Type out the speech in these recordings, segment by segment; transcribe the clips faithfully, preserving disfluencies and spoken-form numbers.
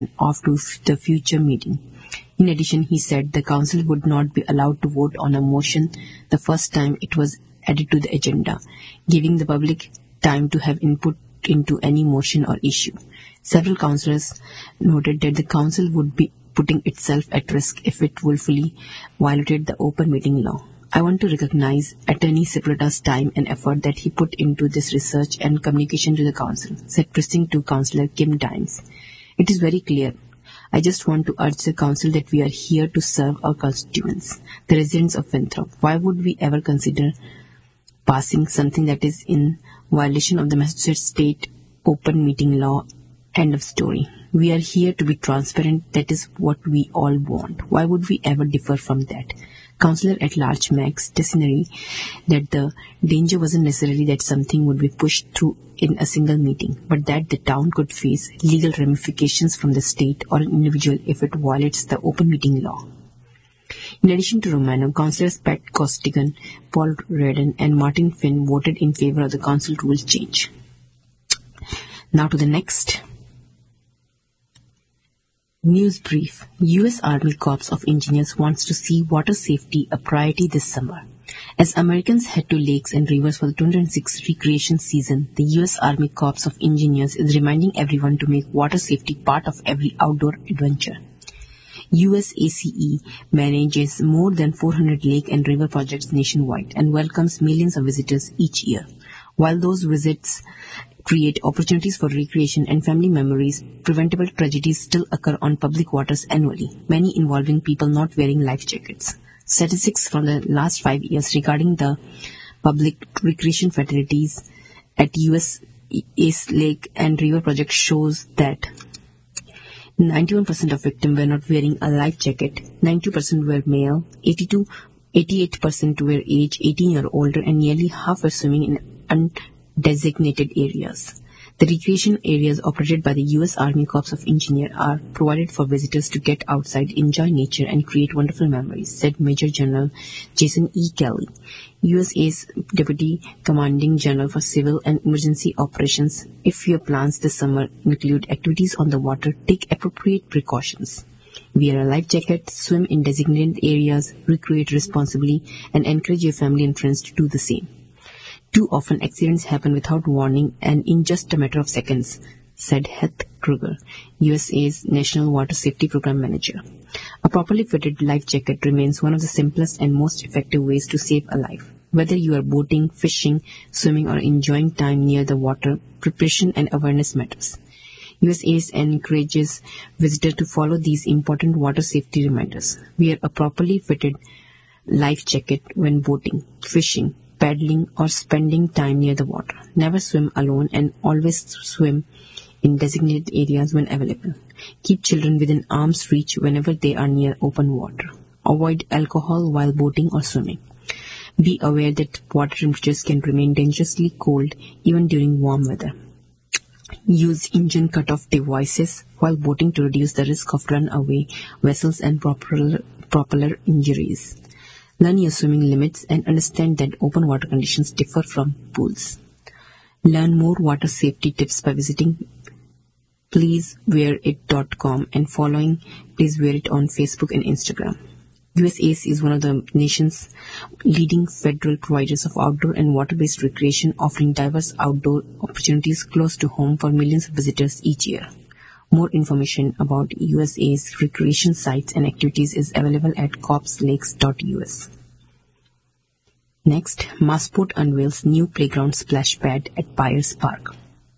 off to f- the future meeting. In addition, he said the council would not be allowed to vote on a motion the first time it was added to the agenda, giving the public time to have input into any motion or issue. Several councillors noted that the council would be putting itself at risk if it willfully violated the open meeting law. I want to recognize Attorney Ciprata's time and effort that he put into this research and communication to the council, said Precinct two Councillor Kim Dimes. It is very clear. I just want to urge the council that we are here to serve our constituents, the residents of Winthrop. Why would we ever consider passing something that is in violation of the Massachusetts state open meeting law? End of story. We are here to be transparent. That is what we all want. Why would we ever differ from that? Councillor at Large Max Tessinari that the danger wasn't necessarily that something would be pushed through in a single meeting, but that the town could face legal ramifications from the state or an individual if it violates the open meeting law. In addition to Romano, Councillors Pat Costigan, Paul Redden and Martin Finn voted in favor of the council rule change. Now to the next. News brief. U S Army Corps of Engineers wants to see water safety a priority this summer. As Americans head to lakes and rivers for the two thousand six recreation season, the U S Army Corps of Engineers is reminding everyone to make water safety part of every outdoor adventure. U S A C E manages more than four hundred lake and river projects nationwide and welcomes millions of visitors each year. While those visits create opportunities for recreation and family memories, preventable tragedies still occur on public waters annually, many involving people not wearing life jackets. Statistics from the last five years regarding the public recreation fatalities at U S Ace Lake and River project shows that ninety-one percent of victims were not wearing a life jacket, ninety percent were male, eighty-two, eighty-eight percent were age eighteen or older, and nearly half were swimming in undesignated areas. The recreation areas operated by the U S Army Corps of Engineers are provided for visitors to get outside, enjoy nature, and create wonderful memories, said Major General Jason E. Kelly, U S A's Deputy Commanding General for Civil and Emergency Operations. If your plans this summer include activities on the water, take appropriate precautions. Wear a life jacket, swim in designated areas, recreate responsibly, and encourage your family and friends to do the same. Too often accidents happen without warning and in just a matter of seconds, said Heath Kruger, U S A's National Water Safety Program Manager. A properly fitted life jacket remains one of the simplest and most effective ways to save a life. Whether you are boating, fishing, swimming, or enjoying time near the water, preparation and awareness matters. U S A encourages visitors to follow these important water safety reminders. Wear a properly fitted life jacket when boating, fishing, paddling, or spending time near the water. Never swim alone and always swim in designated areas when available. Keep children within arm's reach whenever they are near open water. Avoid alcohol while boating or swimming. Be aware that water temperatures can remain dangerously cold even during warm weather. Use engine cut-off devices while boating to reduce the risk of runaway vessels and propeller, propeller injuries. Learn your swimming limits and understand that open water conditions differ from pools. Learn more water safety tips by visiting please wear it dot com and following Please Wear It on Facebook and Instagram. U S A C E is one of the nation's leading federal providers of outdoor and water-based recreation, offering diverse outdoor opportunities close to home for millions of visitors each year. More information about U S A's recreation sites and activities is available at corps lakes dot U S. Next, Massport unveils new playground splash pad at Byers Park.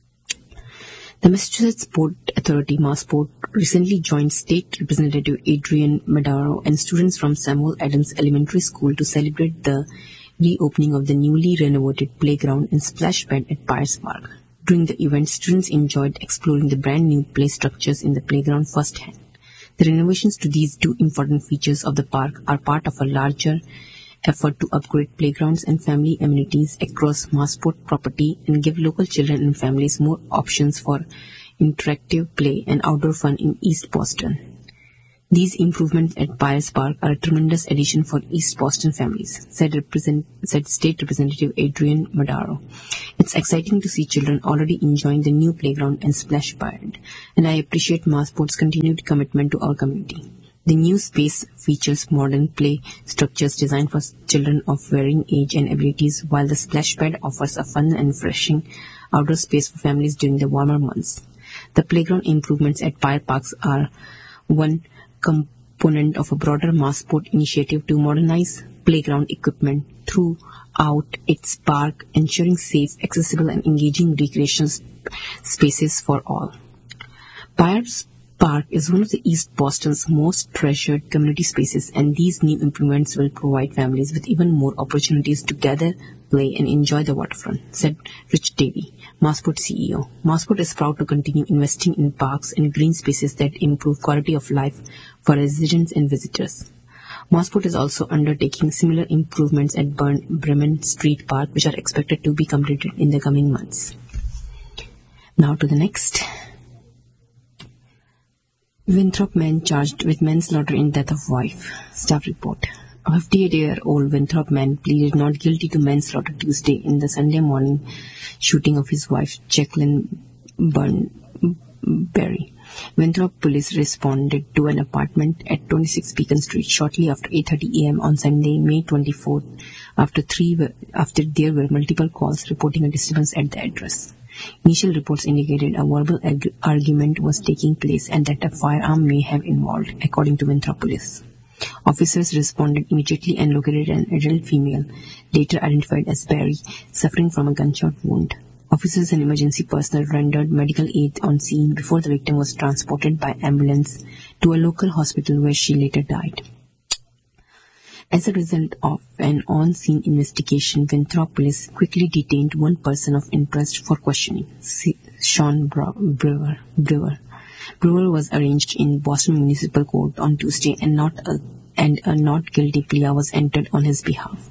The Massachusetts Port Authority Massport recently joined State Representative Adrian Madaro and students from Samuel Adams Elementary School to celebrate the reopening of the newly renovated playground and splash pad at Byers Park. During the event, students enjoyed exploring the brand new play structures in the playground firsthand. The renovations to these two important features of the park are part of a larger effort to upgrade playgrounds and family amenities across Massport property and give local children and families more options for interactive play and outdoor fun in East Boston. These improvements at Byers Park are a tremendous addition for East Boston families, said, represent, said State Representative Adrian Madaro. It's exciting to see children already enjoying the new playground and splash pad, and I appreciate Massport's continued commitment to our community. The new space features modern play structures designed for children of varying age and abilities, while the splash pad offers a fun and refreshing outdoor space for families during the warmer months. The playground improvements at Byers Parks are one component of a broader Massport initiative to modernize playground equipment throughout its park, ensuring safe, accessible, and engaging recreation spaces for all. Byers Park is one of the East Boston's most treasured community spaces, and these new improvements will provide families with even more opportunities to gather, play, and enjoy the waterfront, said Rich Davey, Massport C E O. Massport is proud to continue investing in parks and green spaces that improve quality of life for residents and visitors. Massport is also undertaking similar improvements at Burn- Bremen Street Park, which are expected to be completed in the coming months. Now to the next. Winthrop man charged with manslaughter in death of wife. Staff report. A fifty-eight-year-old Winthrop man pleaded not guilty to manslaughter Tuesday in the Sunday morning shooting of his wife, Jacqueline Burnberry. Winthrop police responded to an apartment at twenty-six Beacon Street shortly after eight thirty a.m. on Sunday, May twenty-fourth, after, three were, after there were multiple calls reporting a disturbance at the address. Initial reports indicated a verbal ag- argument was taking place and that a firearm may have involved, according to Winthrop police. Officers responded immediately and located an adult female, later identified as Barry, suffering from a gunshot wound. Officers and emergency personnel rendered medical aid on scene before the victim was transported by ambulance to a local hospital where she later died. As a result of an on-scene investigation, Winthrop police quickly detained one person of interest for questioning, Sean Brewer. Brewer. Brewer was arraigned in Boston Municipal Court on Tuesday, and not a, and a not guilty plea was entered on his behalf.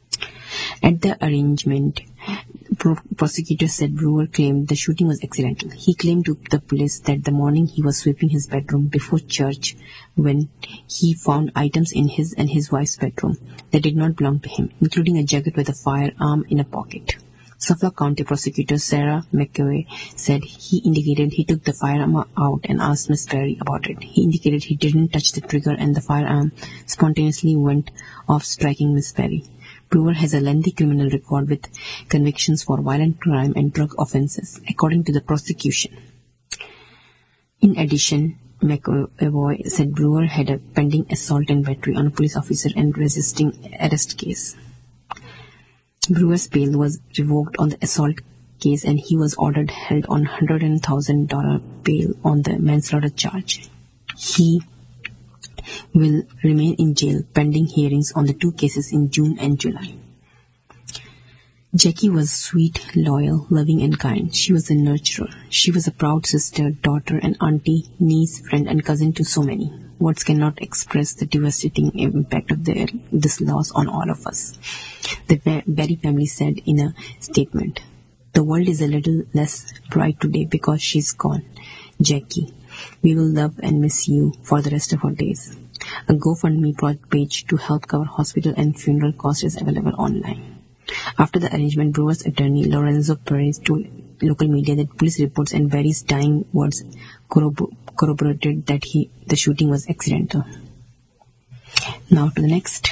At the arraignment, pro- prosecutors said Brewer claimed the shooting was accidental. He claimed to the police that the morning he was sweeping his bedroom before church when he found items in his and his wife's bedroom that did not belong to him, including a jacket with a firearm in a pocket. Suffolk County Prosecutor Sarah McEvoy said he indicated he took the firearm out and asked Miss Perry about it. He indicated he didn't touch the trigger and the firearm spontaneously went off, striking Miss Perry. Brewer has a lengthy criminal record with convictions for violent crime and drug offenses, according to the prosecution. In addition, McEvoy said Brewer had a pending assault and battery on a police officer and resisting arrest case. Brewer's bail was revoked on the assault case and he was ordered held on one hundred thousand dollars bail on the manslaughter charge. He will remain in jail pending hearings on the two cases in June and July. Jackie was sweet, loyal, loving, and kind. She was a nurturer. She was a proud sister, daughter, and auntie, niece, friend, and cousin to so many. Words cannot express the devastating impact of their, this loss on all of us, the Berry family said in a statement. The world is a little less bright today because she's gone. Jackie, we will love and miss you for the rest of our days. A GoFundMe page to help cover hospital and funeral costs is available online. After the arrangement, Brewer's attorney Lorenzo Perez told local media that police reports and Barry's dying words corrobor- corroborated that he the shooting was accidental. Now to the next.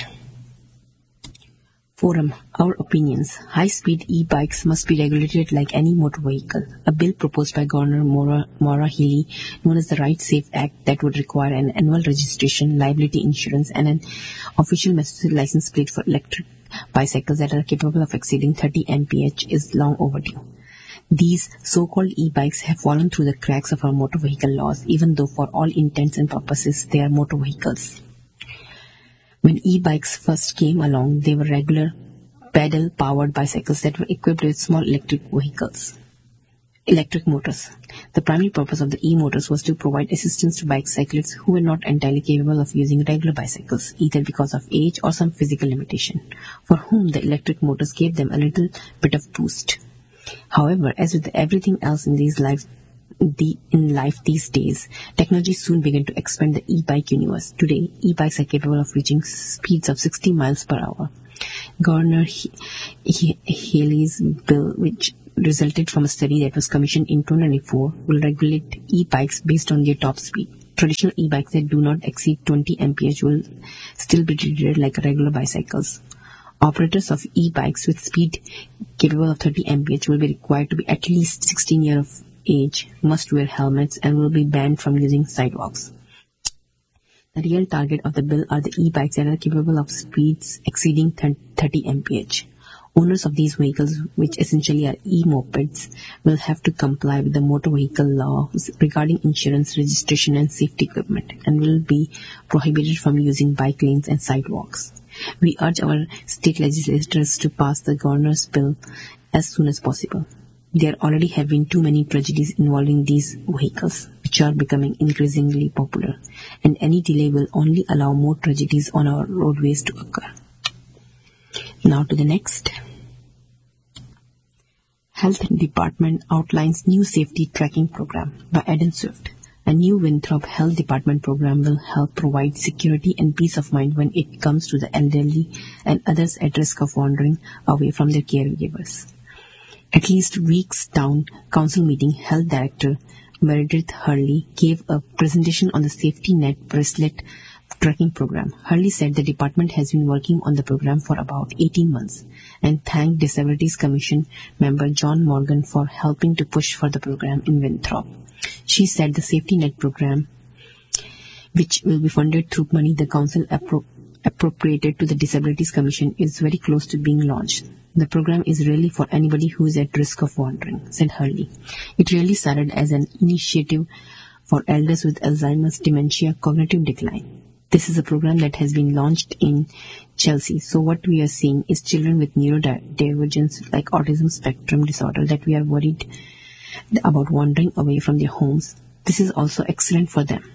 Forum. Our opinions. High-speed e-bikes must be regulated like any motor vehicle. A bill proposed by Governor Maura, Maura Healey, known as the Ride Safe Act, that would require an annual registration, liability insurance, and an official Massachusetts license plate for electric bicycles that are capable of exceeding thirty miles per hour is long overdue. These so-called e-bikes have fallen through the cracks of our motor vehicle laws, even though for all intents and purposes they are motor vehicles. When e-bikes first came along, they were regular pedal-powered bicycles that were equipped with small electric vehicles, electric motors. The primary purpose of the e-motors was to provide assistance to bicyclists who were not entirely capable of using regular bicycles, either because of age or some physical limitation, for whom the electric motors gave them a little bit of boost. However, as with everything else in these life, the, in life these days, technology soon began to expand the e-bike universe. Today, e-bikes are capable of reaching speeds of sixty miles per hour. Governor He- He- Haley's bill, which resulted from a study that was commissioned in twenty twenty-four, will regulate e-bikes based on their top speed. Traditional e-bikes that do not exceed twenty miles per hour will still be treated like regular bicycles. Operators of e-bikes with speed capable of thirty miles per hour will be required to be at least sixteen years of age, must wear helmets, and will be banned from using sidewalks. The real target of the bill are the e-bikes that are capable of speeds exceeding thirty miles per hour. Owners of these vehicles, which essentially are e-mopeds, will have to comply with the motor vehicle laws regarding insurance, registration, and safety equipment, and will be prohibited from using bike lanes and sidewalks. We urge our state legislators to pass the governor's bill as soon as possible. There already have been too many tragedies involving these vehicles, which are becoming increasingly popular, and any delay will only allow more tragedies on our roadways to occur. Now to the next. Health Department outlines new safety tracking program by Adam Swift. A new Winthrop Health Department program will help provide security and peace of mind when it comes to the elderly and others at risk of wandering away from their caregivers. At least weeks town council meeting, Health Director Meredith Hurley gave a presentation on the Safety Net bracelet tracking program. Hurley said the department has been working on the program for about eighteen months and thanked Disabilities Commission member John Morgan for helping to push for the program in Winthrop. She said the Safety Net program, which will be funded through money the council appro- appropriated to the Disabilities Commission, is very close to being launched. The program is really for anybody who is at risk of wandering, said Hurley. It really started as an initiative for elders with Alzheimer's, dementia, cognitive decline. This is a program that has been launched in Chelsea. So what we are seeing is children with neurodivergence like autism spectrum disorder that we are worried about wandering away from their homes. This is also excellent for them.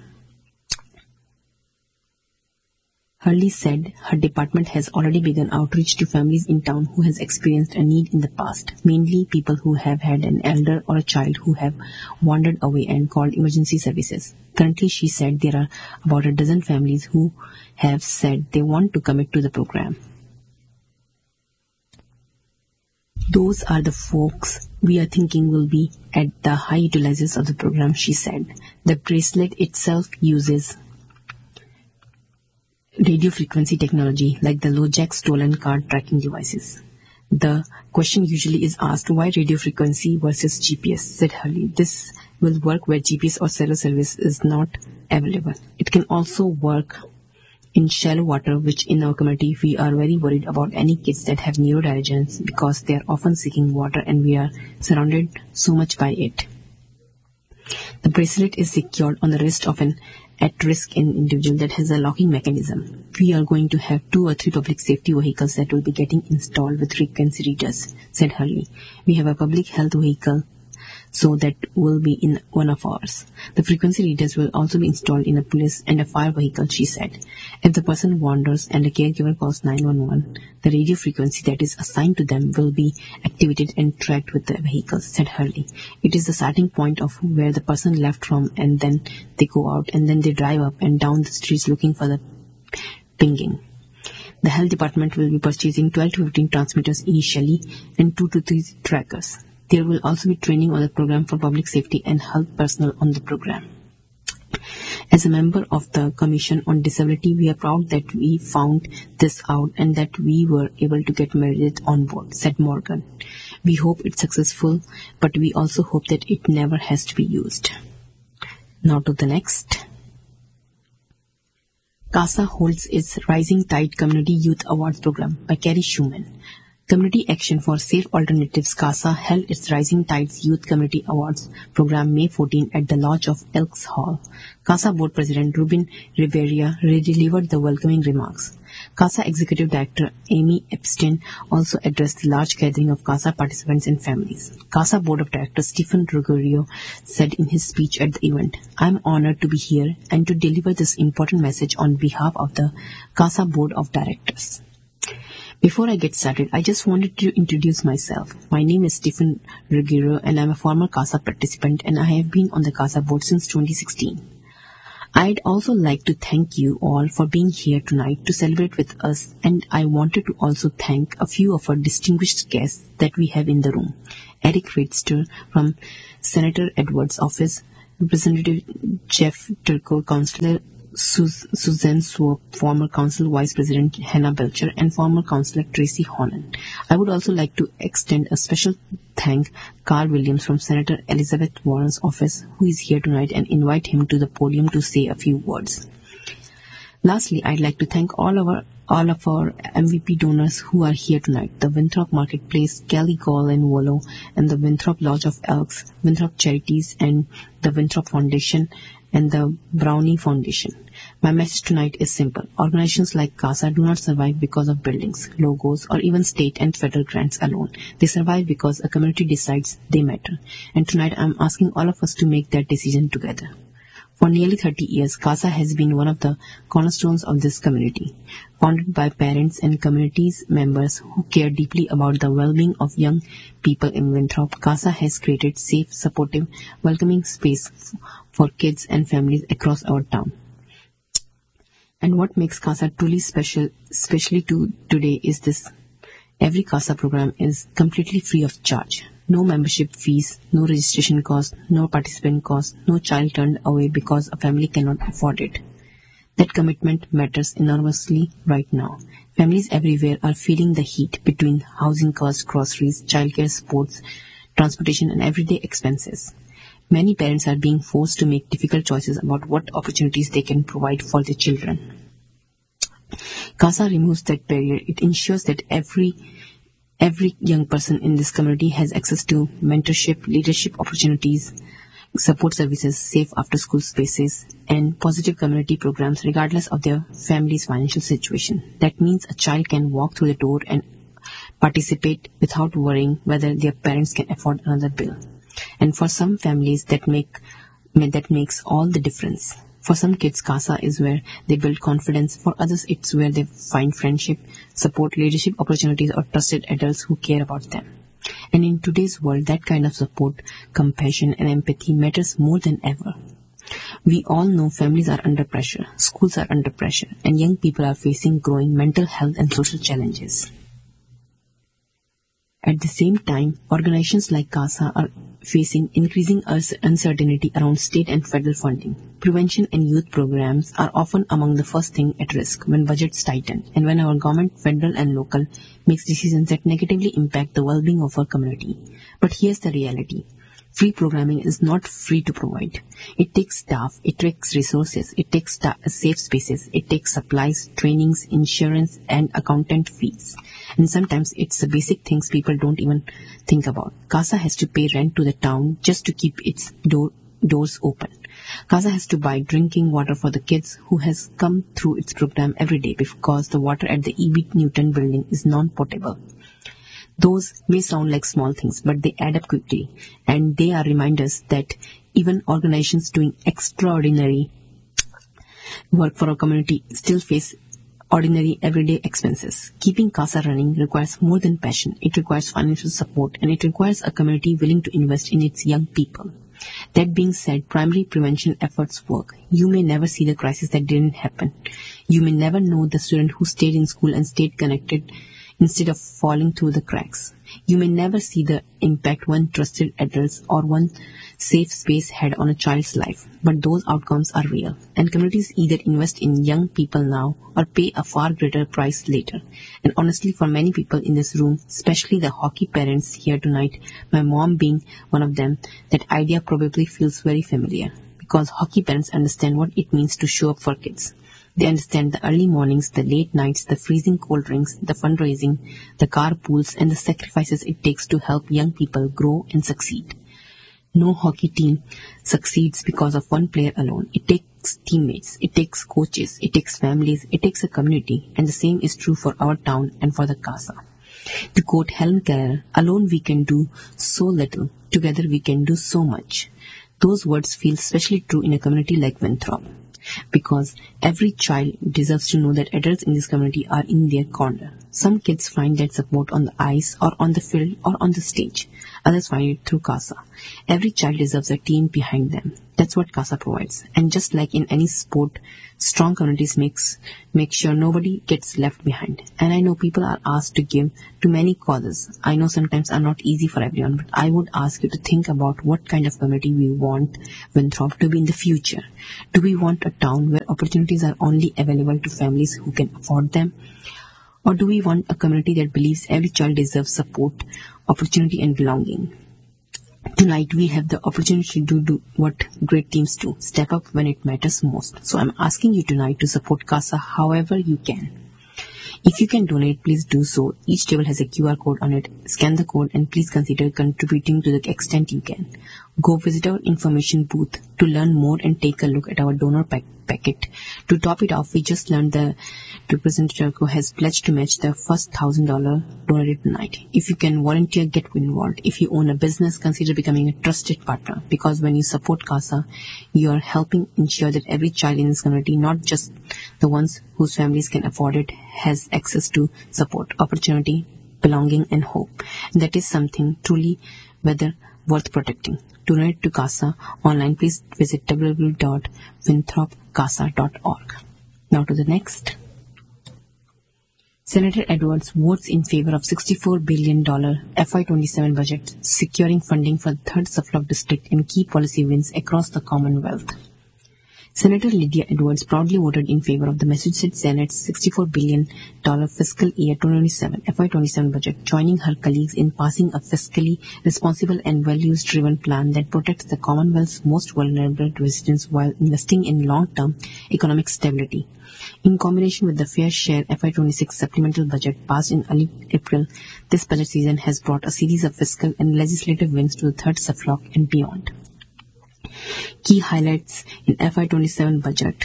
Hurley said her department has already begun outreach to families in town who has experienced a need in the past, mainly people who have had an elder or a child who have wandered away and called emergency services. Currently, she said there are about a dozen families who have said they want to commit to the program. Those are the folks we are thinking will be at the high utilizers of the program, she said. The bracelet itself uses radio frequency technology like the LoJack stolen card tracking devices. The question usually is asked, why radio frequency versus G P S, said Hurley. This will work where G P S or cellular service is not available. It can also work in shallow water, which in our community we are very worried about any kids that have neurodivergence because they are often seeking water and we are surrounded so much by it. The bracelet is secured on the wrist of an at-risk individual that has a locking mechanism. We are going to have two or three public safety vehicles that will be getting installed with frequency readers, said Hurley. We have a public health vehicle, so that will be in one of ours. The frequency readers will also be installed in a police and a fire vehicle, she said. If the person wanders and a caregiver calls nine one one, the radio frequency that is assigned to them will be activated and tracked with the vehicles, said Hurley. It is the starting point of where the person left from, and then they go out and then they drive up and down the streets looking for the pinging. The health department will be purchasing twelve to fifteen transmitters initially and two to three trackers. There will also be training on the program for public safety and health personnel on the program. As a member of the Commission on Disability, we are proud that we found this out and that we were able to get Meredith on board, said Morgan. We hope it's successful, but we also hope that it never has to be used. Now to the next. CASA holds its Rising Tide Community Youth Awards program by Carrie Schumann. Community Action for Safe Alternatives CASA held its Rising Tides Youth Community Awards program May fourteenth at the lodge of Elks Hall. CASA Board President Ruben Rivera delivered the welcoming remarks. CASA Executive Director Amy Epstein also addressed the large gathering of CASA participants and families. CASA Board of Directors Stephen Rugerio said in his speech at the event, "I'm honored to be here and to deliver this important message on behalf of the CASA Board of Directors. Before I get started, I just wanted to introduce myself. My name is Stephen Ruggiero and I'm a former CASA participant and I have been on the CASA board since twenty sixteen. I'd also like to thank you all for being here tonight to celebrate with us, and I wanted to also thank a few of our distinguished guests that we have in the room. Eric Riedster from Senator Edwards' office, Representative Jeff Turco, Councillor Sus- Suzanne Swope, former Council Vice President Hannah Belcher, and former Councillor Tracy Honan. I would also like to extend a special thank Carl Williams from Senator Elizabeth Warren's office, who is here tonight, and invite him to the podium to say a few words. Lastly, I'd like to thank all of our all of our M V P donors who are here tonight: the Winthrop Marketplace, Kelly Gall and Wallow, and the Winthrop Lodge of Elks, Winthrop Charities, and the Winthrop Foundation, and the Brownie Foundation. My message tonight is simple. Organizations like CASA do not survive because of buildings, logos, or even state and federal grants alone. They survive because a community decides they matter. And tonight I'm asking all of us to make that decision together. For nearly thirty years, CASA has been one of the cornerstones of this community. Founded by parents and communities members who care deeply about the well-being of young people in Winthrop, CASA has created safe, supportive, welcoming space f- for kids and families across our town. And what makes CASA truly special, especially to today, is this. Every CASA program is completely free of charge. No membership fees, no registration cost, no participant cost, no child turned away because a family cannot afford it. That commitment matters enormously right now. Families everywhere are feeling the heat between housing costs, groceries, childcare, sports, transportation, and everyday expenses. Many parents are being forced to make difficult choices about what opportunities they can provide for their children. CASA removes that barrier. It ensures that every every young person in this community has access to mentorship, leadership opportunities, support services, safe after-school spaces, and positive community programs regardless of their family's financial situation. That means a child can walk through the door and participate without worrying whether their parents can afford another bill. And for some families, that make that makes all the difference. For some kids, CASA is where they build confidence. For others, it's where they find friendship, support, leadership opportunities, or trusted adults who care about them. And in today's world, that kind of support, compassion, and empathy matters more than ever. We all know families are under pressure, schools are under pressure, and young people are facing growing mental health and social challenges. At the same time, organizations like CASA are facing increasing uncertainty around state and federal funding. Prevention and youth programs are often among the first thing at risk when budgets tighten and when our government, federal and local, makes decisions that negatively impact the well-being of our community. But here's the reality. Free programming is not free to provide. It takes staff, it takes resources, it takes sta- safe spaces, it takes supplies, trainings, insurance, and accountant fees. And sometimes it's the basic things people don't even think about. CASA has to pay rent to the town just to keep its door, doors open. CASA has to buy drinking water for the kids who has come through its program every day because the water at the E B Newton building is non-potable. Those may sound like small things, but they add up quickly, and they are reminders that even organizations doing extraordinary work for our community still face ordinary everyday expenses. Keeping CASA running requires more than passion. It requires financial support, and it requires a community willing to invest in its young people. That being said, primary prevention efforts work. You may never see the crisis that didn't happen. You may never know the student who stayed in school and stayed connected instead of falling through the cracks. You may never see the impact one trusted adults or one safe space had on a child's life, but those outcomes are real, and communities either invest in young people now or pay a far greater price later. And honestly, for many people in this room, especially the hockey parents here tonight, my mom being one of them, that idea probably feels very familiar, because hockey parents understand what it means to show up for kids. They understand the early mornings, the late nights, the freezing cold drinks, the fundraising, the carpools, and the sacrifices it takes to help young people grow and succeed. No hockey team succeeds because of one player alone. It takes teammates, it takes coaches, it takes families, it takes a community, and the same is true for our town and for the CASA. To quote Helen Keller, alone we can do so little, together we can do so much. Those words feel especially true in a community like Winthrop. because every child deserves to know that adults in this community are in their corner. Some kids find that support on the ice or on the field or on the stage. Others find it through CASA. Every child deserves a team behind them. That's what CASA provides. And just like in any sport, strong communities makes make sure nobody gets left behind. And I know people are asked to give to many causes. I know sometimes are not easy for everyone, but I would ask you to think about what kind of community we want Winthrop to be in the future. Do we want a town where opportunities are only available to families who can afford them? Or do we want a community that believes every child deserves support, opportunity, and belonging? Tonight, we have the opportunity to do what great teams do, step up when it matters most. So I'm asking you tonight to support CASA however you can. If you can donate, please do so. Each table has a Q R code on it. Scan the code and please consider contributing to the extent you can. Go visit our information booth to learn more and take a look at our donor pack packet. To top it off, we just learned the representative has pledged to match the first one thousand dollars donated tonight. If you can volunteer, get involved. If you own a business, consider becoming a trusted partner, because when you support CASA, you are helping ensure that every child in this community, not just the ones whose families can afford it, has access to support, opportunity, belonging, and hope. And that is something truly whether worth protecting. To donate to CASA online, please visit w w w dot winthrop casa dot org. Now to the next. Senator Edwards votes in favor of sixty-four billion dollars F Y twenty-seven budget, securing funding for the third Suffolk District and key policy wins across the Commonwealth. Senator Lydia Edwards proudly voted in favor of the Massachusetts Senate's sixty-four billion dollars fiscal year twenty twenty-seven F Y twenty-seven budget, joining her colleagues in passing a fiscally responsible and values-driven plan that protects the Commonwealth's most vulnerable residents while investing in long-term economic stability. In combination with the Fair Share F Y twenty-six supplemental budget passed in early April, this budget season has brought a series of fiscal and legislative wins to the third Suffolk and beyond. Key highlights in F Y twenty-seven budget: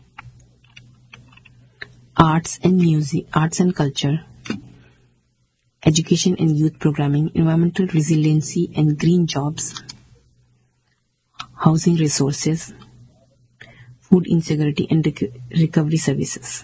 arts and music, arts and culture, education and youth programming, environmental resiliency and green jobs, housing resources, food insecurity and rec- recovery services.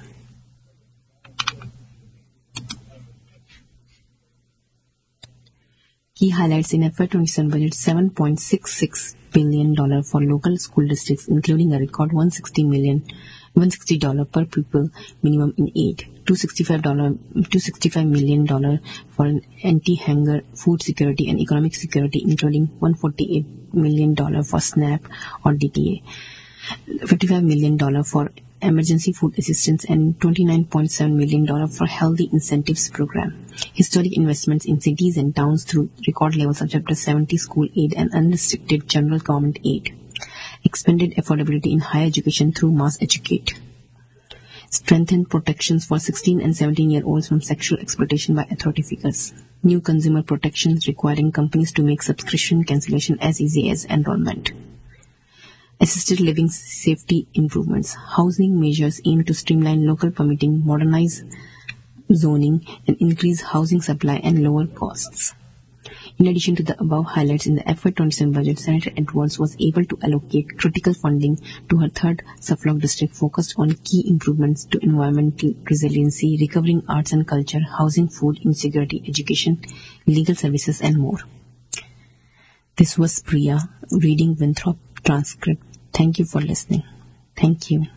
Key highlights in F Y twenty-seven budget: seven point six six billion dollars for local school districts, including a record one hundred sixty dollars per pupil minimum in aid, two hundred sixty-five million dollars for anti-hunger, food security and economic security, including one hundred forty-eight million dollars for SNAP or D T A, fifty-five million dollars for emergency food assistance, and twenty-nine point seven million dollars for healthy incentives program. Historic investments in cities and towns through record levels of Chapter seventy school aid and unrestricted general government aid. Expanded affordability in higher education through Mass Educate. Strengthened protections for sixteen and seventeen-year-olds from sexual exploitation by authority figures. New consumer protections requiring companies to make subscription cancellation as easy as enrollment. Assisted living safety improvements. Housing measures aim to streamline local permitting, modernize zoning, and increase housing supply and lower costs. In addition to the above highlights in the F Y twenty-seven budget, Senator Edwards was able to allocate critical funding to her third Suffolk District focused on key improvements to environmental resiliency, recovering arts and culture, housing, food insecurity, education, legal services, and more. This was Priya reading Winthrop transcript. Thank you for listening. Thank you.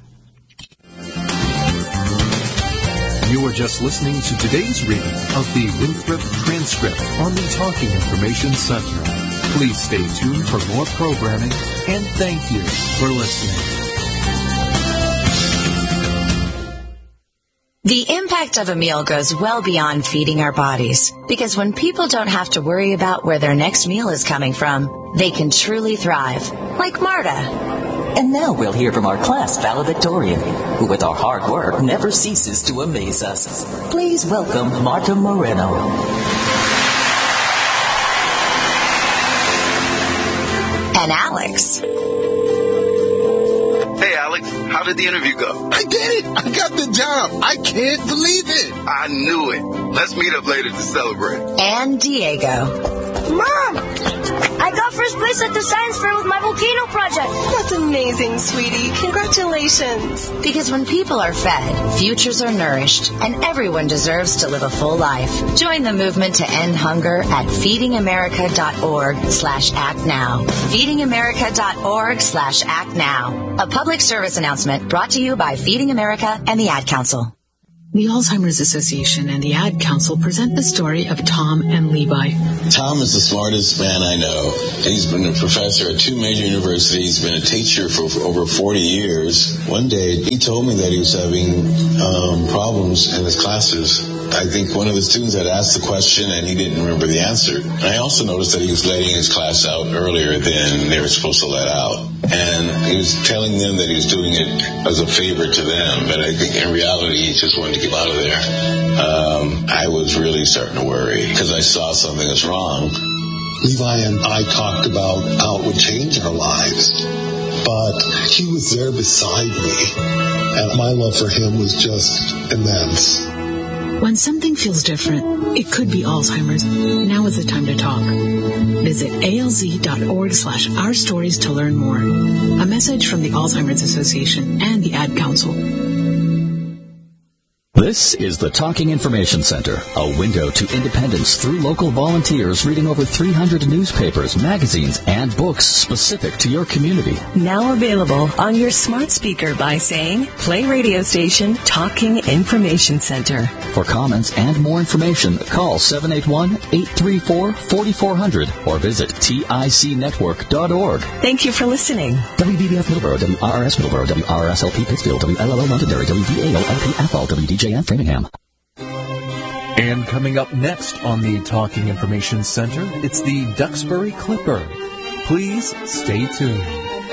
You were just listening to today's reading of the Winthrop transcript on the Talking Information Center. Please stay tuned for more programming, and thank you for listening. The impact of a meal goes well beyond feeding our bodies, because when people don't have to worry about where their next meal is coming from, they can truly thrive, like Marta. And now we'll hear from our class valedictorian, who with our hard work never ceases to amaze us. Please welcome Marta Moreno. And Alex. Hey, Alex, how did the interview go? I did it! I got the job! I can't believe it! I knew it. Let's meet up later to celebrate. And Diego. Mom! I got first place at the science fair with my volcano project. That's amazing, sweetie. Congratulations. Because when people are fed, futures are nourished, and everyone deserves to live a full life. Join the movement to end hunger at feedingamerica.org slash act now. feedingamerica.org slash act now. A public service announcement brought to you by Feeding America and the Ad Council. The Alzheimer's Association and the Ad Council present the story of Tom and Levi. Tom is the smartest man I know. He's been a professor at two major universities, been a teacher for, for over forty years. One day, he told me that he was having um, problems in his classes. I think one of the students had asked the question and he didn't remember the answer. And I also noticed that he was letting his class out earlier than they were supposed to let out. And he was telling them that he was doing it as a favor to them, but I think in reality he just wanted to get out of there. Um, I was really starting to worry because I saw something was wrong. Levi and I talked about how it would change our lives, but he was there beside me, and my love for him was just immense. When something feels different, it could be Alzheimer's. Now is the time to talk. Visit alz.org slash our stories to learn more. A message from the Alzheimer's Association and the Ad Council. This is the Talking Information Center, a window to independence through local volunteers reading over three hundred newspapers, magazines, and books specific to your community. Now available on your smart speaker by saying, play radio station Talking Information Center. For comments and more information, call seven eight one, eight three four, four four zero zero or visit tic network dot org. Thank you for listening. W B B F Middleborough, W R R S Middleborough, W R R S L P Pittsfield, W L L O Londonderry, W V A O L P Athol, W D J N Framingham. And coming up next on the Talking Information Center, it's the Duxbury Clipper. Please stay tuned.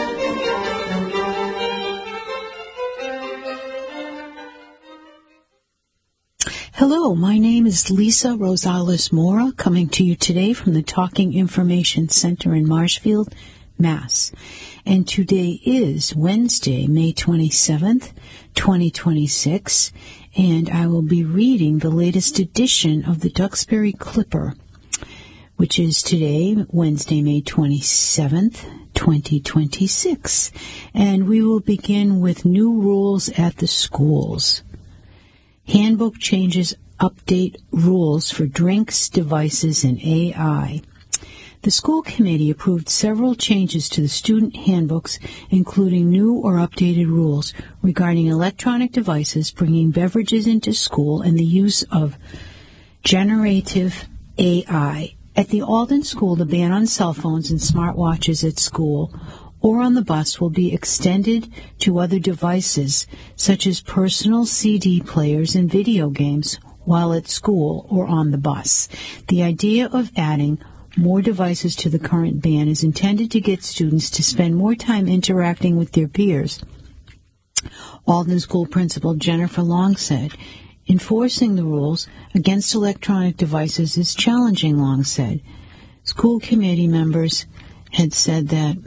Hello, my name is Lisa Rosales Mora, coming to you today from the Talking Information Center in Marshfield, Mass. And today is Wednesday, May twenty-seventh, twenty twenty-six, and I will be reading the latest edition of the Duxbury Clipper, which is today, Wednesday, May twenty-seventh, twenty twenty-six. And we will begin with new rules at the schools. Handbook changes update rules for drinks, devices, and A I. The school committee approved several changes to the student handbooks, including new or updated rules regarding electronic devices, bringing beverages into school, and the use of generative A I. At the Alden School, the ban on cell phones and smartwatches at school or on the bus will be extended to other devices, such as personal C D players and video games, while at school or on the bus. The idea of adding more devices to the current ban is intended to get students to spend more time interacting with their peers. Alden School Principal Jennifer Long said, enforcing the rules against electronic devices is challenging, Long said. School committee members had said that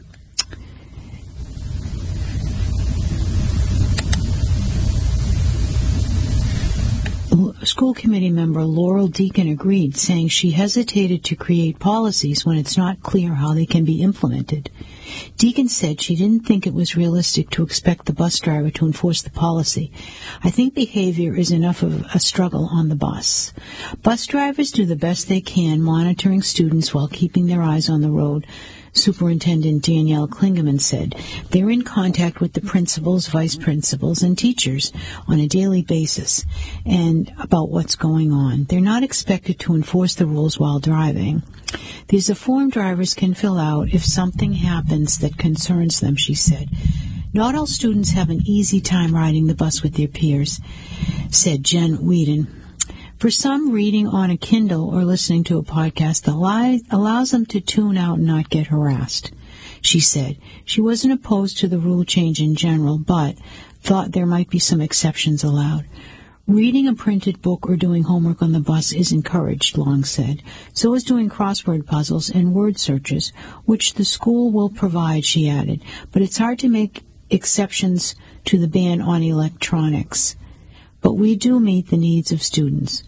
School committee member Laurel Deacon agreed, saying she hesitated to create policies when it's not clear how they can be implemented. Deacon said she didn't think it was realistic to expect the bus driver to enforce the policy. I think behavior is enough of a struggle on the bus. Bus drivers do the best they can monitoring students while keeping their eyes on the road, Superintendent Danielle Klingeman said. They're in contact with the principals, vice principals, and teachers on a daily basis and about what's going on. They're not expected to enforce the rules while driving. There's a form drivers can fill out if something happens that concerns them, she said. Not all students have an easy time riding the bus with their peers, said Jen Whedon. For some, reading on a Kindle or listening to a podcast allows them to tune out and not get harassed, she said. She wasn't opposed to the rule change in general, but thought there might be some exceptions allowed. Reading a printed book or doing homework on the bus is encouraged, Long said. So is doing crossword puzzles and word searches, which the school will provide, she added. But it's hard to make exceptions to the ban on electronics. But we do meet the needs of students.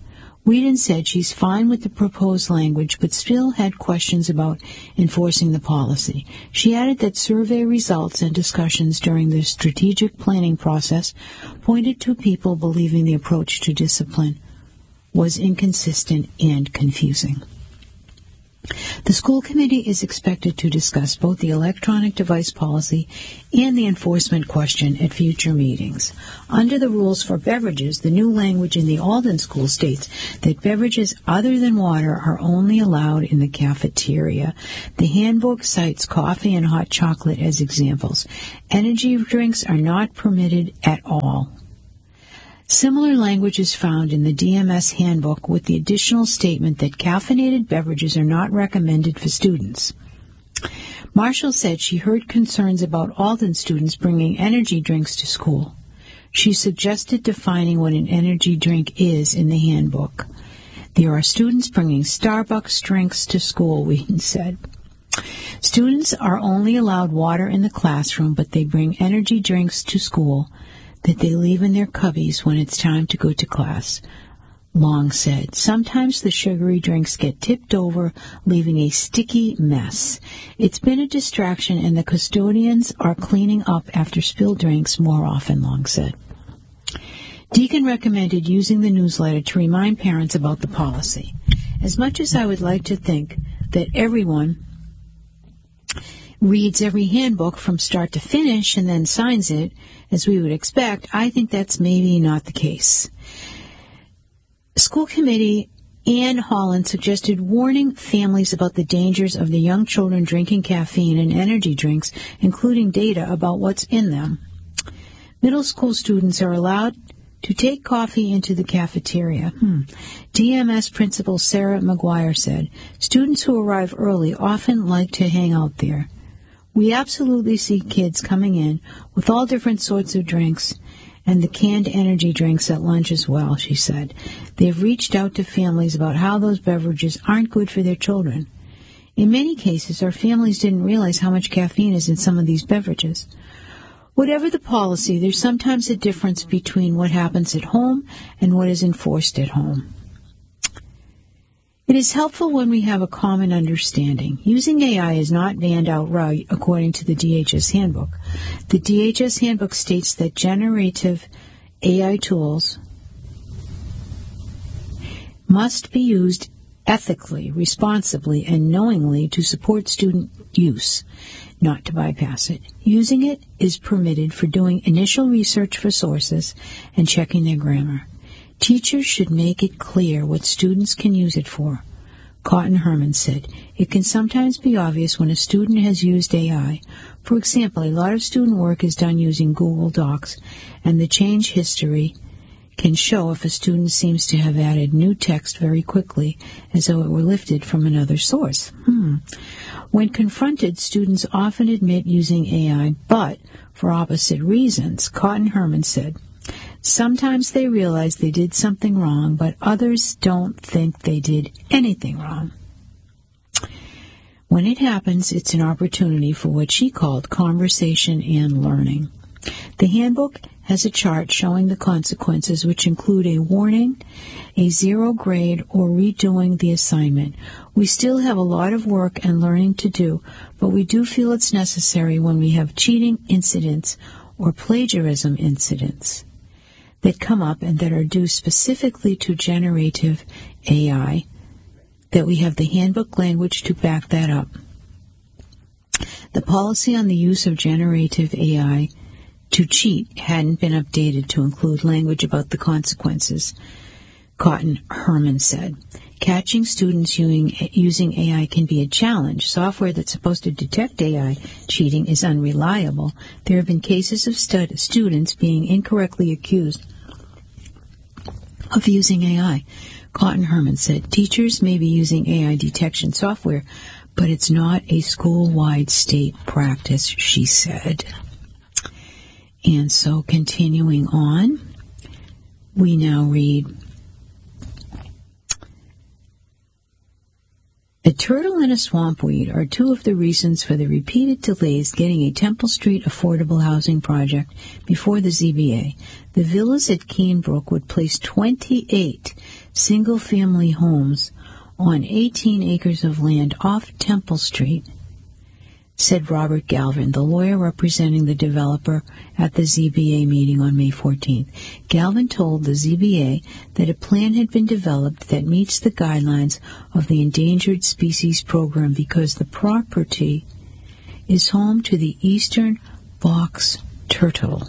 Whedon said she's fine with the proposed language, but still had questions about enforcing the policy. She added that survey results and discussions during the strategic planning process pointed to people believing the approach to discipline was inconsistent and confusing. The school committee is expected to discuss both the electronic device policy and the enforcement question at future meetings. Under the rules for beverages, the new language in the Alden School states that beverages other than water are only allowed in the cafeteria. The handbook cites coffee and hot chocolate as examples. Energy drinks are not permitted at all. Similar language is found in the D M S handbook with the additional statement that caffeinated beverages are not recommended for students. Marshall said she heard concerns about Alden students bringing energy drinks to school. She suggested defining what an energy drink is in the handbook. There are students bringing Starbucks drinks to school, Whedon said. Students are only allowed water in the classroom, but they bring energy drinks to school that they leave in their cubbies when it's time to go to class. Long said, sometimes the sugary drinks get tipped over, leaving a sticky mess. It's been a distraction, and the custodians are cleaning up after spilled drinks more often, Long said. Deacon recommended using the newsletter to remind parents about the policy. As much as I would like to think that everyone reads every handbook from start to finish and then signs it, as we would expect, I think that's maybe not the case. School committee Ann Holland suggested warning families about the dangers of the young children drinking caffeine and energy drinks, including data about what's in them. Middle school students are allowed to take coffee into the cafeteria. Hmm. D M S principal Sarah McGuire said, students who arrive early often like to hang out there. We absolutely see kids coming in with all different sorts of drinks and the canned energy drinks at lunch as well, she said. They've reached out to families about how those beverages aren't good for their children. In many cases, our families didn't realize how much caffeine is in some of these beverages. Whatever the policy, there's sometimes a difference between what happens at home and what is enforced at home. It is helpful when we have a common understanding. Using A I is not banned outright, according to the D H S handbook. The D H S handbook states that generative A I tools must be used ethically, responsibly, and knowingly to support student use, not to bypass it. Using it is permitted for doing initial research for sources and checking their grammar. Teachers should make it clear what students can use it for. Cotton Herman said, it can sometimes be obvious when a student has used A I. For example, a lot of student work is done using Google Docs, and the change history can show if a student seems to have added new text very quickly, as though it were lifted from another source. Hmm. When confronted, students often admit using A I, but for opposite reasons. Cotton Herman said, sometimes they realize they did something wrong, but others don't think they did anything wrong. When it happens, it's an opportunity for what she called conversation and learning. The handbook has a chart showing the consequences, which include a warning, a zero grade, or redoing the assignment. We still have a lot of work and learning to do, but we do feel it's necessary when we have cheating incidents or plagiarism incidents that come up and that are due specifically to generative A I, that we have the handbook language to back that up. The policy on the use of generative A I to cheat hadn't been updated to include language about the consequences, Cotton Herman said. Catching students using, using A I can be a challenge. Software that's supposed to detect A I cheating is unreliable. There have been cases of stud- students being incorrectly accused of using A I. Cotton Herman said, teachers may be using A I detection software, but it's not a school-wide state practice, she said. And so continuing on, we now read, a The turtle and a swampweed are two of the reasons for the repeated delays getting a Temple Street affordable housing project before the Z B A. The villas at Keenbrook would place twenty-eight single-family homes on eighteen acres of land off Temple Street, said Robert Galvin, the lawyer representing the developer at the Z B A meeting on May fourteenth. Galvin told the Z B A that a plan had been developed that meets the guidelines of the Endangered Species Program because the property is home to the eastern box turtle.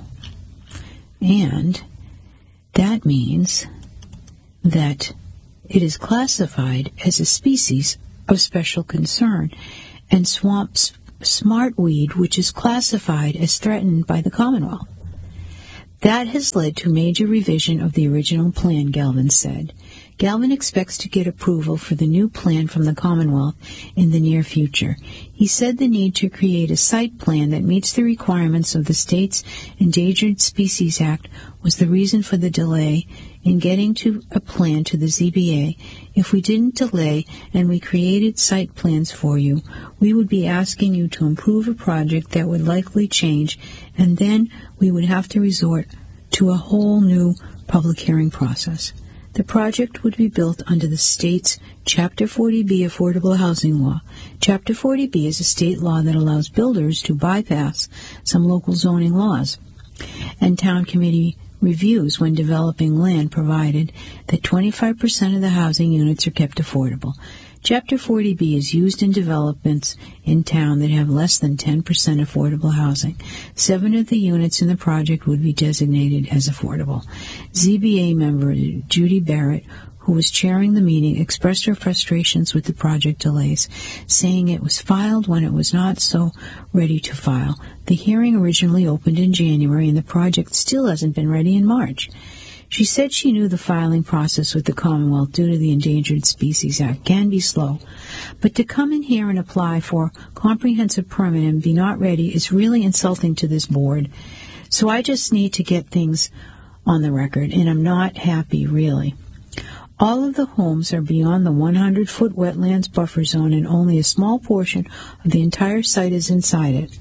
And that means that it is classified as a species of special concern, and swamps smartweed, which is classified as threatened by the Commonwealth. That has led to major revision of the original plan, Galvin said. Galvin expects to get approval for the new plan from the Commonwealth in the near future. He said the need to create a site plan that meets the requirements of the state's Endangered Species Act was the reason for the delay in getting to a plan to the Z B A. If we didn't delay and we created site plans for you, we would be asking you to improve a project that would likely change, and then we would have to resort to a whole new public hearing process. The project would be built under the state's Chapter forty B affordable housing law. Chapter forty B is a state law that allows builders to bypass some local zoning laws and town committee reviews when developing land, provided that twenty-five percent of the housing units are kept affordable. Chapter forty B is used in developments in town that have less than ten percent affordable housing. Seven of the units in the project would be designated as affordable. Z B A member Judy Barrett, who was chairing the meeting, expressed her frustrations with the project delays, saying it was filed when it was not so ready to file. The hearing originally opened in January, and the project still hasn't been ready in March. She said she knew the filing process with the Commonwealth due to the Endangered Species Act can be slow, but to come in here and apply for comprehensive permit and be not ready is really insulting to this board. So I just need to get things on the record, and I'm not happy, really. All of the homes are beyond the one hundred foot wetlands buffer zone, and only a small portion of the entire site is inside it.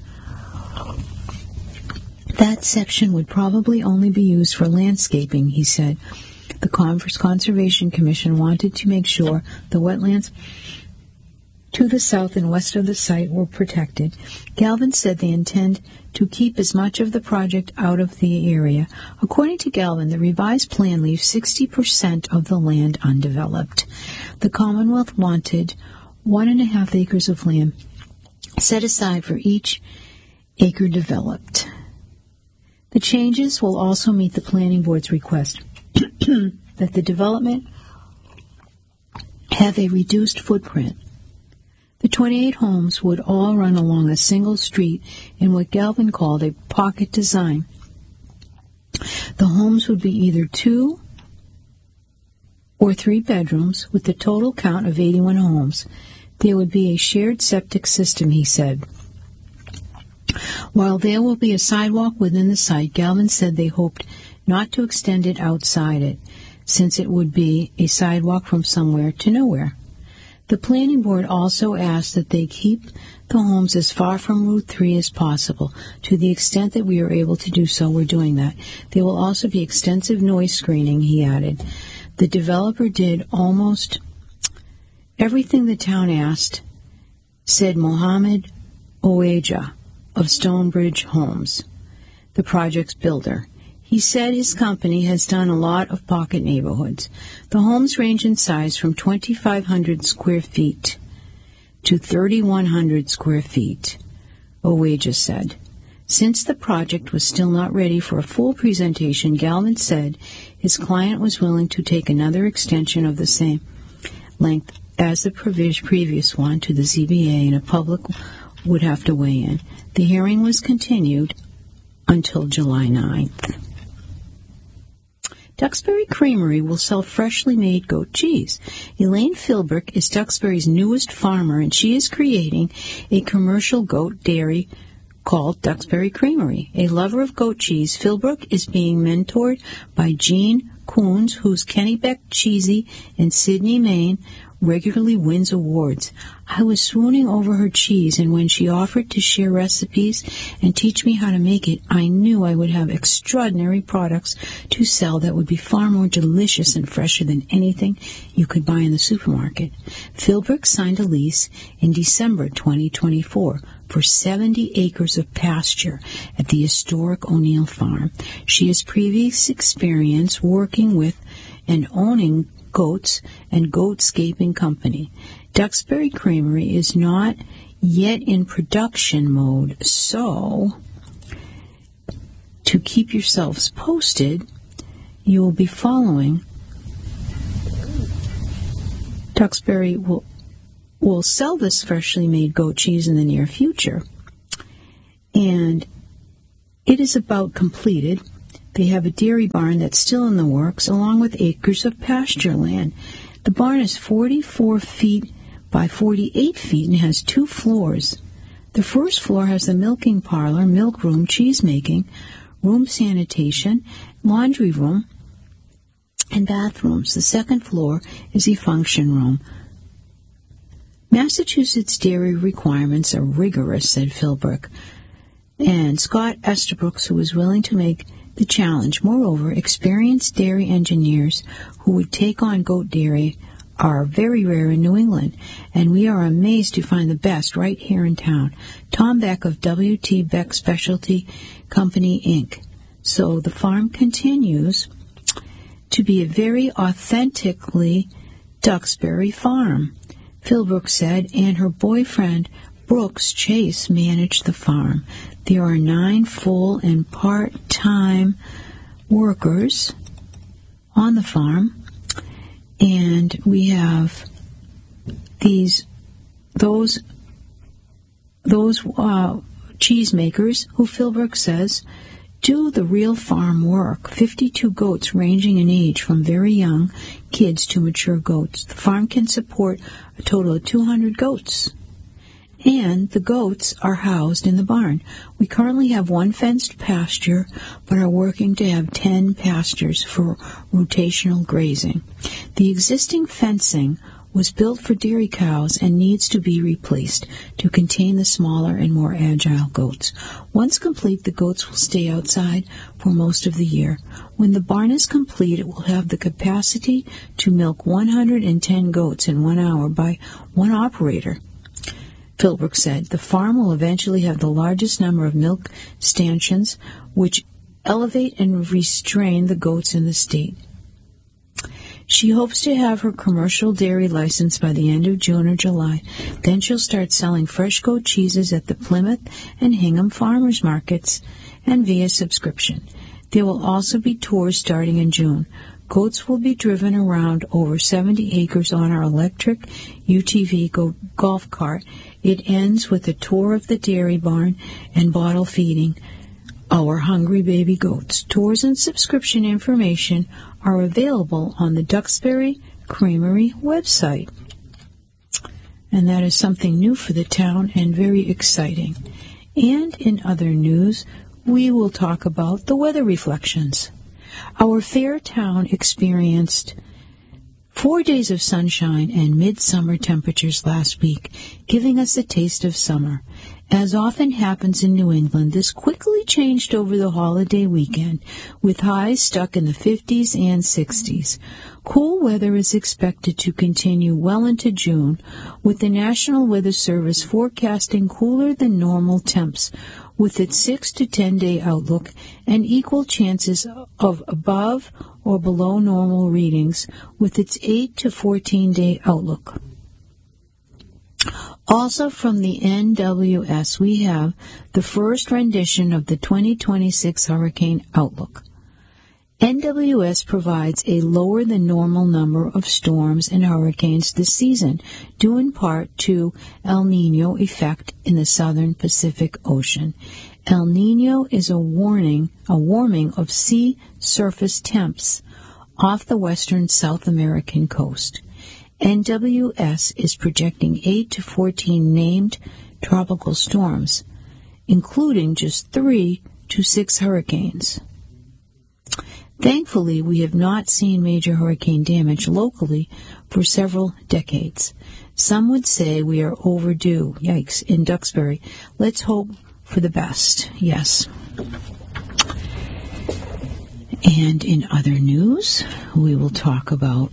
That section would probably only be used for landscaping, he said. The Conservation Commission wanted to make sure the wetlands to the south and west of the site were protected. Galvin said they intend to keep as much of the project out of the area. According to Galvin, the revised plan leaves sixty percent of the land undeveloped. The Commonwealth wanted one and a half acres of land set aside for each acre developed. The changes will also meet the Planning Board's request that the development have a reduced footprint. The twenty-eight homes would all run along a single street in what Galvin called a pocket design. The homes would be either two or three bedrooms with a total count of eighty-one homes. There would be a shared septic system, he said. While there will be a sidewalk within the site, Galvin said they hoped not to extend it outside it, since it would be a sidewalk from somewhere to nowhere. The Planning Board also asked that they keep the homes as far from Route three as possible. To the extent that we are able to do so, we're doing that. There will also be extensive noise screening, he added. The developer did almost everything the town asked, said Mohammed Oweja of Stonebridge Homes, the project's builder. He said his company has done a lot of pocket neighborhoods. The homes range in size from twenty-five hundred square feet to thirty-one hundred square feet, Oweja said. Since the project was still not ready for a full presentation, Galvin said his client was willing to take another extension of the same length as the previous one to the Z B A, and a public would have to weigh in. The hearing was continued until July ninth. Duxbury Creamery will sell freshly made goat cheese. Elaine Philbrook is Duxbury's newest farmer, and she is creating a commercial goat dairy called Duxbury Creamery. A lover of goat cheese, Philbrook is being mentored by Jean Coons, who's Kennebec Cheesy in Sydney, Maine, regularly wins awards. I was swooning over her cheese, and when she offered to share recipes and teach me how to make it, I knew I would have extraordinary products to sell that would be far more delicious and fresher than anything you could buy in the supermarket. Philbrook signed a lease in December twenty twenty-four for seventy acres of pasture at the historic O'Neill Farm. She has previous experience working with and owning goats and goatscaping company. Duxbury Creamery is not yet in production mode, so to keep yourselves posted, you will be following. Duxbury will will sell this freshly made goat cheese in the near future, and it is about completed. They have a dairy barn that's still in the works, along with acres of pasture land. The barn is forty-four feet by forty-eight feet and has two floors. The first floor has the milking parlor, milk room, cheese making, room sanitation, laundry room, and bathrooms. The second floor is a function room. Massachusetts dairy requirements are rigorous, said Philbrook, and Scott Estabrooks, who was willing to make the challenge. Moreover, experienced dairy engineers who would take on goat dairy are very rare in New England, and we are amazed to find the best right here in town. Tom Beck of W T Beck Specialty Company, Incorporated. So the farm continues to be a very authentically Duxbury farm, Philbrook said, and her boyfriend Brooks Chase managed the farm. There are nine full and part-time workers on the farm, and we have these those those uh, cheesemakers who Philbrook says do the real farm work. fifty-two goats ranging in age from very young kids to mature goats. The farm can support a total of two hundred goats. And the goats are housed in the barn. We currently have one fenced pasture, but are working to have ten pastures for rotational grazing. The existing fencing was built for dairy cows and needs to be replaced to contain the smaller and more agile goats. Once complete, the goats will stay outside for most of the year. When the barn is complete, it will have the capacity to milk one hundred ten goats in one hour by one operator. Philbrook said the farm will eventually have the largest number of milk stanchions, which elevate and restrain the goats in the state. She hopes to have her commercial dairy license by the end of June or July. Then she'll start selling fresh goat cheeses at the Plymouth and Hingham farmers markets and via subscription. There will also be tours starting in June. Goats will be driven around over seventy acres on our electric U T V go- golf cart. It ends with a tour of the dairy barn and bottle feeding our hungry baby goats. Tours and subscription information are available on the Duxbury Creamery website. And that is something new for the town and very exciting. And in other news, we will talk about the weather reflections. Our fair town experienced four days of sunshine and midsummer temperatures last week, giving us a taste of summer. As often happens in New England, this quickly changed over the holiday weekend, with highs stuck in the fifties and sixties. Cool weather is expected to continue well into June, with the National Weather Service forecasting cooler than normal temps, with its six to ten day outlook and equal chances of above or below normal readings with its eight to fourteen day outlook. Also from the N W S, we have the first rendition of the twenty twenty-six Hurricane Outlook. N W S provides a lower than normal number of storms and hurricanes this season, due in part to El Niño effect in the southern Pacific Ocean. El Niño is a warning, a warming of sea surface temps off the western South American coast. N W S is projecting eight to fourteen named tropical storms, including just three to six hurricanes. Thankfully, we have not seen major hurricane damage locally for several decades. Some would say we are overdue, yikes, in Duxbury. Let's hope for the best, yes. And in other news, we will talk about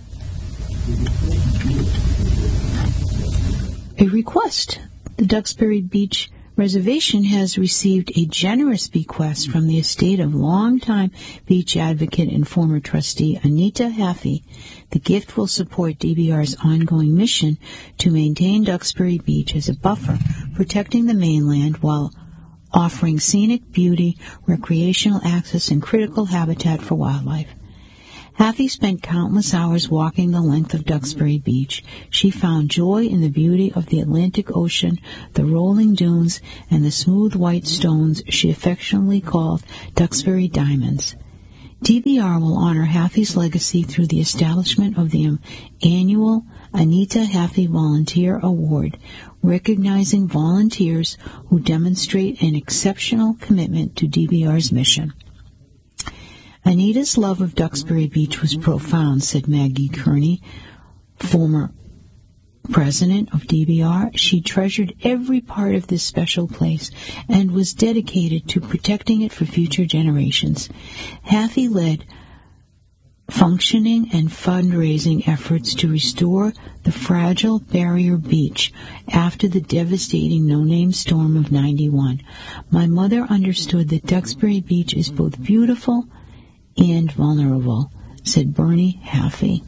a request. The Duxbury Beach Reservation has received a generous bequest from the estate of longtime beach advocate and former trustee Anita Haffey. The gift will support D B R's ongoing mission to maintain Duxbury Beach as a buffer, protecting the mainland while offering scenic beauty, recreational access, and critical habitat for wildlife. Haffey spent countless hours walking the length of Duxbury Beach. She found joy in the beauty of the Atlantic Ocean, the rolling dunes, and the smooth white stones she affectionately called Duxbury Diamonds. D B R will honor Haffey's legacy through the establishment of the annual Anita Haffey Volunteer Award, recognizing volunteers who demonstrate an exceptional commitment to D B R's mission. Anita's love of Duxbury Beach was profound, said Maggie Kearney, former president of D B R. She treasured every part of this special place and was dedicated to protecting it for future generations. Haffey led functioning and fundraising efforts to restore the fragile Barrier Beach after the devastating no-name storm of ninety-one. My mother understood that Duxbury Beach is both beautiful and vulnerable, said Bernie Haffey.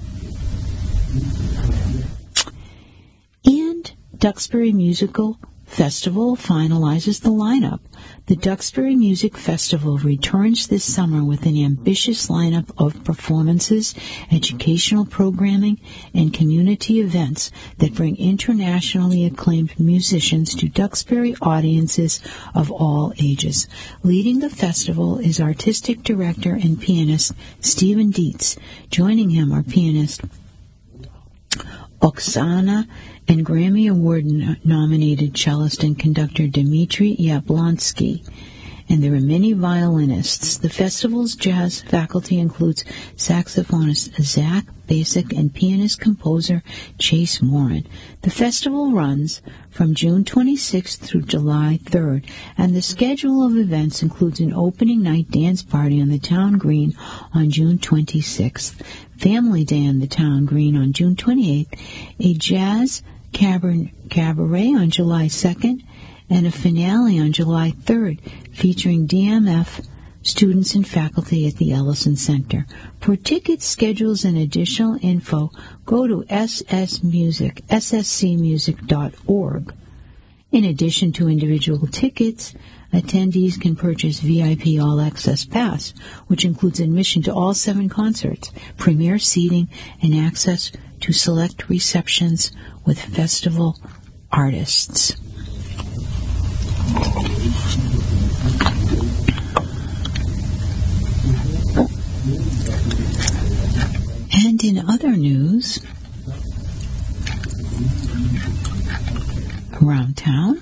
And Duxbury Musical Festival finalizes the lineup. The Duxbury Music Festival returns this summer with an ambitious lineup of performances, educational programming, and community events that bring internationally acclaimed musicians to Duxbury audiences of all ages. Leading the festival is artistic director and pianist Stephen Dietz. Joining him are pianist Oksana and Grammy Award-nominated cellist and conductor Dmitry Yablonsky. And there are many violinists. The festival's jazz faculty includes saxophonist Zach Basic and pianist-composer Chase Morin. The festival runs from June twenty-sixth through July third, and the schedule of events includes an opening night dance party on the town green on June twenty-sixth, Family Day on the town green on June twenty-eighth, a jazz cabaret on July second, and a finale on July third, featuring D M F students and faculty at the Ellison Center. For tickets, schedules, and additional info, go to S S Music, S S C music dot org. In addition to individual tickets, attendees can purchase V I P All Access Pass, which includes admission to all seven concerts, premier seating, and access to select receptions with festival artists. And in other news, around town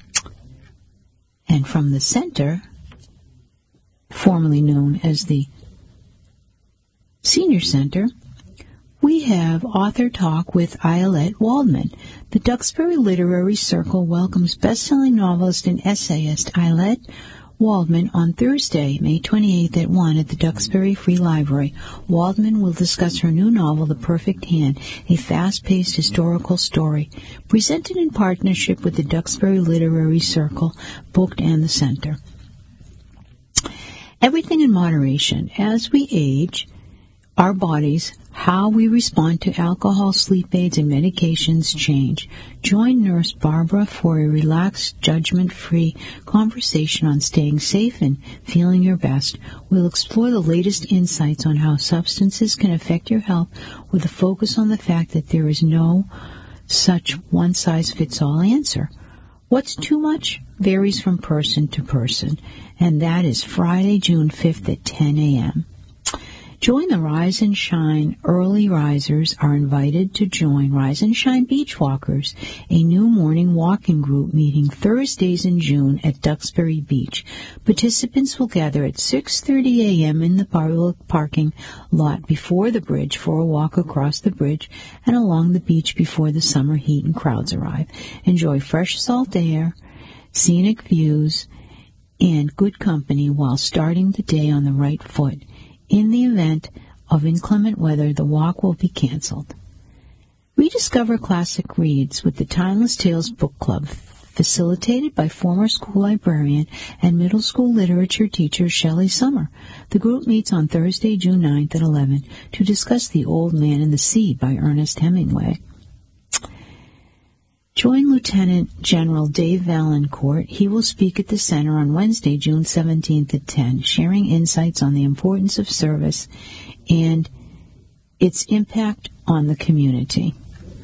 and from the center, formerly known as the Senior Center, we have author talk with Ayelet Waldman. The Duxbury Literary Circle welcomes best-selling novelist and essayist Ayelet Waldman on Thursday, May twenty-eighth at one at the Duxbury Free Library. Waldman will discuss her new novel, The Perfect Hand, a fast-paced historical story, presented in partnership with the Duxbury Literary Circle, Booked, and the Center. Everything in moderation. As we age, our bodies, how we respond to alcohol, sleep aids, and medications change. Join Nurse Barbara for a relaxed, judgment-free conversation on staying safe and feeling your best. We'll explore the latest insights on how substances can affect your health with a focus on the fact that there is no such one-size-fits-all answer. What's too much varies from person to person, and that is Friday, June fifth at ten a.m. Join the Rise and Shine Early Risers are invited to join Rise and Shine Beach Walkers, a new morning walking group meeting Thursdays in June at Duxbury Beach. Participants will gather at six thirty a.m. in the public parking lot before the bridge for a walk across the bridge and along the beach before the summer heat and crowds arrive. Enjoy fresh salt air, scenic views, and good company while starting the day on the right foot. In the event of inclement weather, the walk will be canceled. Rediscover classic reads with the Timeless Tales Book Club, facilitated by former school librarian and middle school literature teacher Shelley Summer. The group meets on Thursday, June ninth at eleven to discuss The Old Man and the Sea by Ernest Hemingway. Join Lieutenant General Dave Valancourt. He will speak at the Center on Wednesday, June seventeenth at ten, sharing insights on the importance of service and its impact on the community.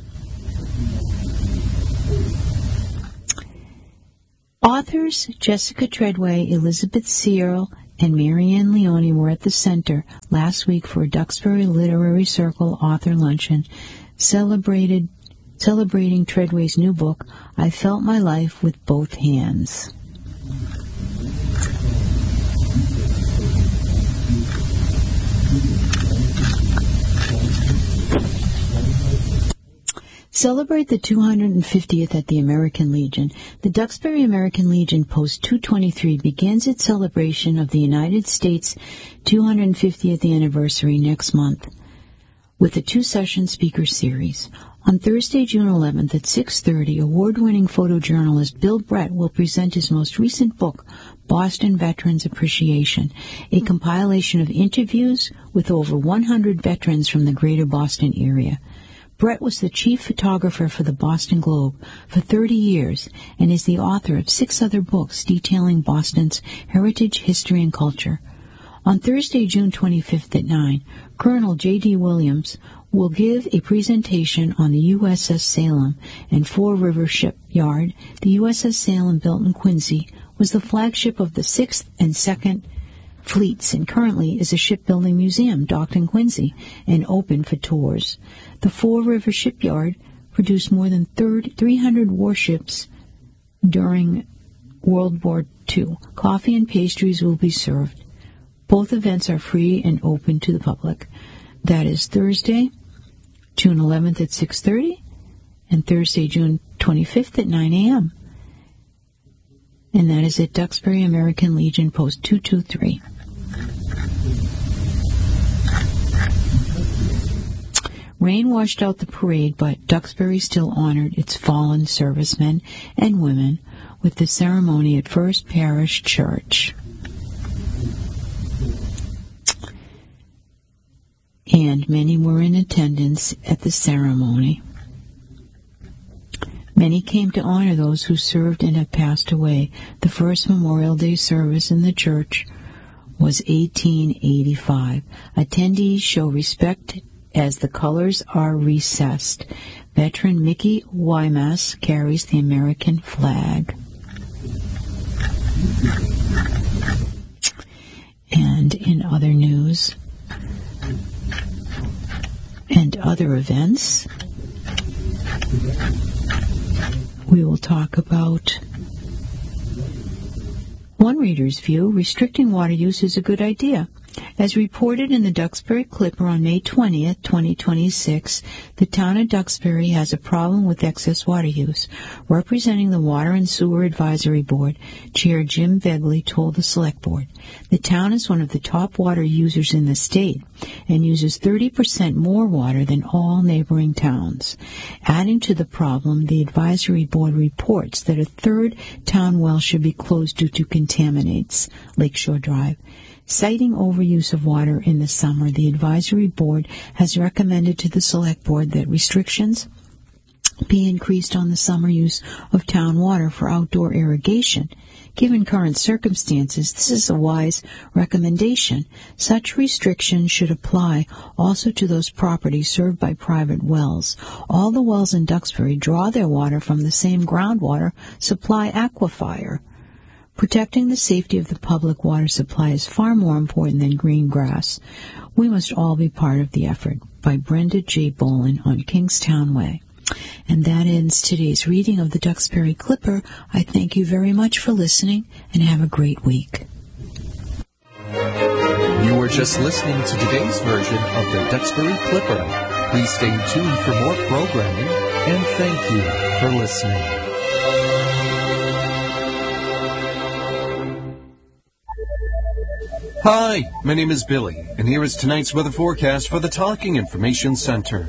Authors Jessica Treadway, Elizabeth Searle, and Marianne Leone were at the Center last week for a Duxbury Literary Circle author luncheon celebrated celebrating Treadway's new book, I Felt My Life with Both Hands. Celebrate the two hundred fiftieth at the American Legion. The Duxbury American Legion Post two twenty-three begins its celebration of the United States two hundred fiftieth anniversary next month with a two-session speaker series. On Thursday, June eleventh at six thirty, award-winning photojournalist Bill Brett will present his most recent book, Boston Veterans Appreciation, a compilation of interviews with over one hundred veterans from the greater Boston area. Brett was the chief photographer for the Boston Globe for thirty years and is the author of six other books detailing Boston's heritage, history, and culture. On Thursday, June twenty-fifth at nine, Colonel J D Williams will give a presentation on the U S S Salem and Fall River Shipyard. The U S S Salem, built in Quincy, was the flagship of the sixth and second Fleets and currently is a shipbuilding museum docked in Quincy and open for tours. The Fall River Shipyard produced more than three hundred warships during World War Two. Coffee and pastries will be served. Both events are free and open to the public. That is Thursday, June eleventh at six thirty, and Thursday, June twenty-fifth at nine a.m. And that is at Duxbury American Legion, Post two twenty-three. Rain washed out the parade, but Duxbury still honored its fallen servicemen and women with the ceremony at First Parish Church. And many were in attendance at the ceremony. Many came to honor those who served and have passed away. The first Memorial Day service in the church was eighteen eighty-five. Attendees show respect as the colors are recessed. Veteran Mickey Wymas carries the American flag. And in other news and other events, we will talk about one reader's view: restricting water use is a good idea. As reported in the Duxbury Clipper on May twentieth, twenty twenty-six, the town of Duxbury has a problem with excess water use. Representing the Water and Sewer Advisory Board, Chair Jim Begley told the Select Board, the town is one of the top water users in the state and uses thirty percent more water than all neighboring towns. Adding to the problem, the Advisory Board reports that a third town well should be closed due to contaminants, Lakeshore Drive. Citing overuse of water in the summer, the Advisory Board has recommended to the Select Board that restrictions be increased on the summer use of town water for outdoor irrigation. Given current circumstances, this is a wise recommendation. Such restrictions should apply also to those properties served by private wells. All the wells in Duxbury draw their water from the same groundwater supply aquifer. Protecting the safety of the public water supply is far more important than green grass. We must all be part of the effort. By Brenda J. Bolin on Kingstown Way. And that ends today's reading of the Duxbury Clipper. I thank you very much for listening, and have a great week. You were just listening to today's version of the Duxbury Clipper. Please stay tuned for more programming, and thank you for listening. Hi, my name is Billy, and here is tonight's weather forecast for the Talking Information Center.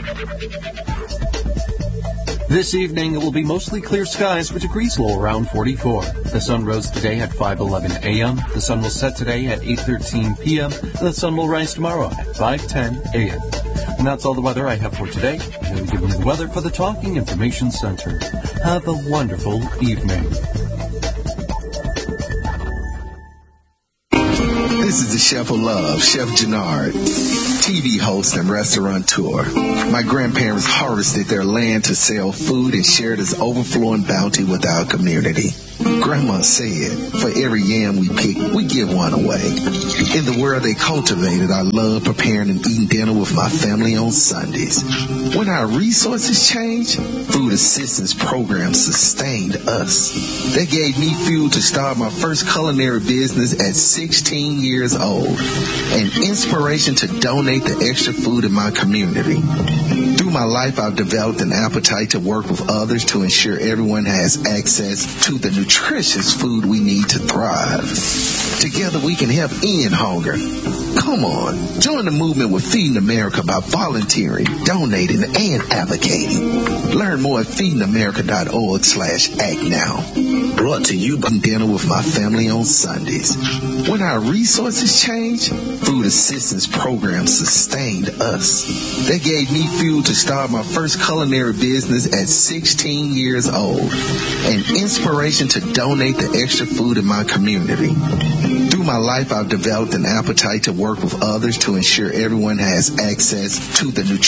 This evening, it will be mostly clear skies with degrees low around forty-four. The sun rose today at five eleven a.m. The sun will set today at eight thirteen p.m. And the sun will rise tomorrow at five ten a.m. And that's all the weather I have for today. I'm going to give you the weather for the Talking Information Center. Have a wonderful evening. This is the Chef of Love, Chef Gennard, T V host and restaurateur. My grandparents harvested their land to sell food and share this overflowing bounty with our community. Grandma said, for every yam we pick, we give one away. In the world they cultivated, I love preparing and eating dinner with my family on Sundays. When our resources changed, food assistance programs sustained us. They gave me fuel to start my first culinary business at sixteen years old, and inspiration to donate the extra food in my community. Through my life, I've developed an appetite to work with others to ensure everyone has access to the nutritious food we need to thrive. Together we can help end hunger. Come on, join the movement with Feeding America by volunteering, donating, and advocating. Learn more at feedingamerica.org slash act now. Brought to you by dinner with my family on Sundays. When our resources changed, food assistance programs sustained us. They gave me fuel to start my first culinary business at sixteen years old, and inspiration to donate the extra food in my community. Through my life, I've developed an appetite to work with others to ensure everyone has access to the nutrition